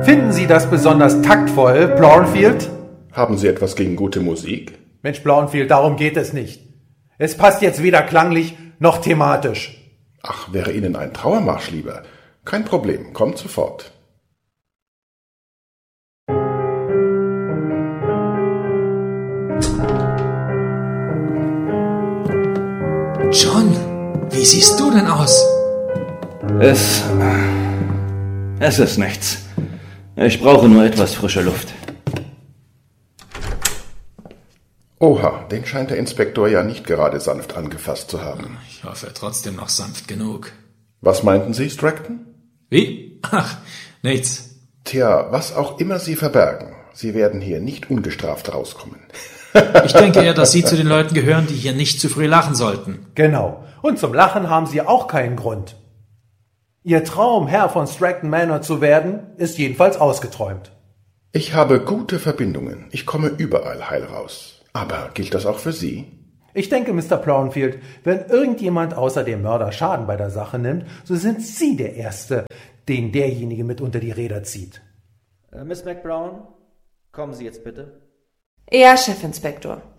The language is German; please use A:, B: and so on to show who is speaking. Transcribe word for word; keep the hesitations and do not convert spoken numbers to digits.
A: Finden Sie das besonders taktvoll, Blomfield?
B: Haben Sie etwas gegen gute Musik?
A: Mensch, Blomfield, darum geht es nicht. Es passt jetzt weder klanglich noch thematisch.
B: Ach, wäre Ihnen ein Trauermarsch lieber? Kein Problem, kommt sofort.
C: John, wie siehst du denn aus?
D: Es... Es ist nichts. Ich brauche nur etwas frische Luft.
B: Oha, den scheint der Inspektor ja nicht gerade sanft angefasst zu haben.
C: Ich hoffe trotzdem noch sanft genug.
B: Was meinten Sie, Stratton?
C: Wie? Ach, nichts.
B: Tja, was auch immer Sie verbergen, Sie werden hier nicht ungestraft rauskommen.
C: Ich denke eher, dass Sie zu den Leuten gehören, die hier nicht zu früh lachen sollten.
A: Genau. Und zum Lachen haben Sie auch keinen Grund. Ihr Traum, Herr von Stratton Manor zu werden, ist jedenfalls ausgeträumt.
B: Ich habe gute Verbindungen. Ich komme überall heil raus. Aber gilt das auch für Sie?
A: Ich denke, Mister Blomfield, wenn irgendjemand außer dem Mörder Schaden bei der Sache nimmt, so sind Sie der Erste, den derjenige mit unter die Räder zieht.
E: Äh, Miss McBrown, kommen Sie jetzt bitte.
F: Ja, Chefinspektor.